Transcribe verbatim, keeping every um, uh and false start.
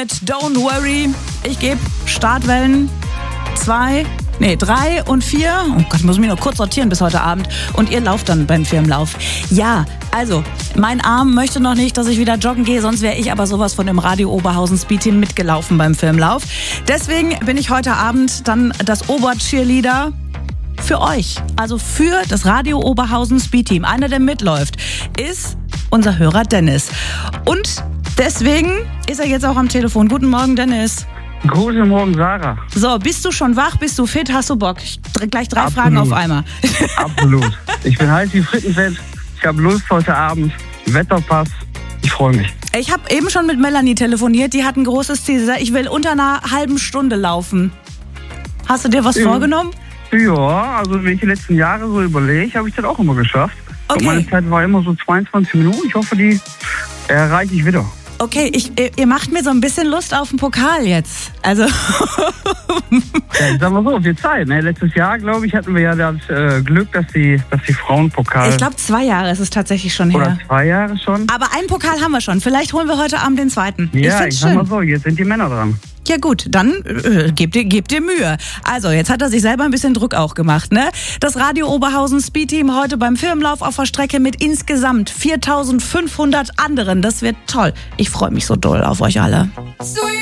mit Don't Worry. Ich gebe Startwellen zwei, nee, drei und vier. Oh Gott, ich muss mich noch kurz sortieren bis heute Abend. Und ihr lauft dann beim Firmenlauf. Ja, also, mein Arm möchte noch nicht, dass ich wieder joggen gehe, sonst wäre ich aber sowas von dem Radio Oberhausen Speed Team mitgelaufen beim Firmenlauf. Deswegen bin ich heute Abend dann das Ober-Cheerleader für euch. Also für das Radio Oberhausen Speed Team. Einer, der mitläuft, ist unser Hörer Dennis. Und deswegen ist er jetzt auch am Telefon. Guten Morgen, Dennis. Guten Morgen, Sarah. So, bist du schon wach? Bist du fit? Hast du Bock? Ich drück gleich drei Absolut. Fragen auf einmal. Absolut. Ich bin heiß wie Frittenfett. Ich habe Lust heute Abend. Wetter passt. Ich freue mich. Ich habe eben schon mit Melanie telefoniert. Die hat ein großes Ziel. Sie sagt, ich will unter einer halben Stunde laufen. Hast du dir was Ja. vorgenommen? Ja, also wenn ich die letzten Jahre so überlege, habe ich das auch immer geschafft. Okay. Und meine Zeit war immer so zweiundzwanzig Minuten. Ich hoffe, die erreiche ich wieder. Okay, ich, ihr macht mir so ein bisschen Lust auf den Pokal jetzt. Also. Ja, ich sag mal so, wir Zeit. Ne? Letztes Jahr, glaube ich, hatten wir ja das äh, Glück, dass die, dass die Frauenpokal... Ich glaube, zwei Jahre ist es tatsächlich schon her. Oder zwei Jahre schon. Aber einen Pokal haben wir schon. Vielleicht holen wir heute Abend den zweiten. Ja, ich ich, find's sag schön. mal so, jetzt sind die Männer dran. Ja gut, dann äh, gebt ihr, gebt ihr Mühe. Also, jetzt hat er sich selber ein bisschen Druck auch gemacht, ne? Das Radio Oberhausen Speed Team heute beim Firmenlauf auf der Strecke mit insgesamt viertausendfünfhundert anderen. Das wird toll. Ich freue mich so doll auf euch alle. Sweet.